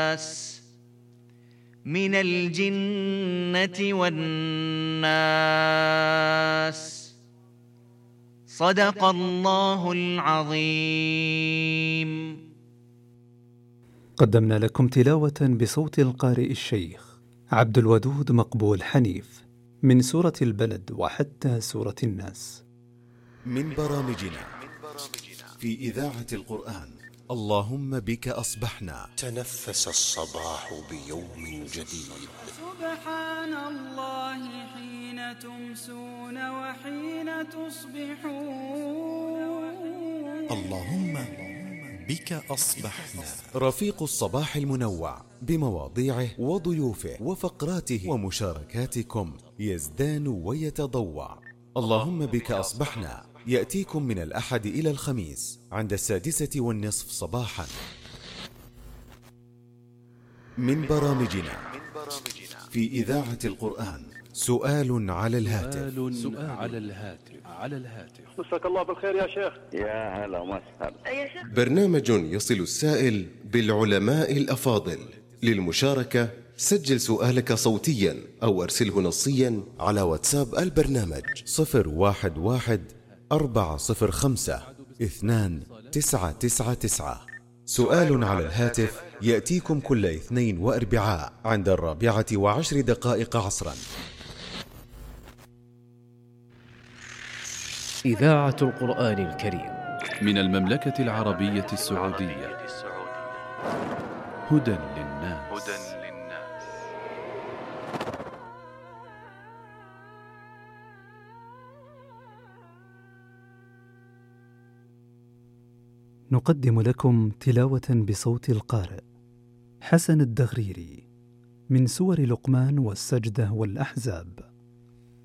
من الجنة والناس. صدق الله العظيم. قدمنا لكم تلاوة بصوت القارئ الشيخ عبد الودود مقبول حنيف من سورة البلد وحتى سورة الناس. من برامجنا في إذاعة القرآن اللهم بك أصبحنا. تنفس الصباح بيوم جديد. سبحان الله حين تمسون وحين تصبحون. اللهم بك أصبحنا. رفيق الصباح المنوع بمواضيعه وضيوفه وفقراته ومشاركاتكم يزدان ويتضوع. اللهم بك أصبحنا يأتيكم من الأحد إلى الخميس عند 6:30 صباحا. من برامجنا في إذاعة القرآن سؤال على الهاتف. مساك الله بالخير يا شيخ. يا هلا ومرحبا. برنامج يصل السائل بالعلماء الأفاضل. للمشاركة سجل سؤالك صوتيا أو أرسله نصيا على واتساب البرنامج 011-405-2999. سؤال على الهاتف يأتيكم كل اثنين وأربعاء عند 4:10 عصرا. إذاعة القرآن الكريم من المملكة العربية السعودية. هدى للناس. نقدم لكم تلاوة بصوت القارئ حسن الدغريري من سور لقمان والسجدة والأحزاب.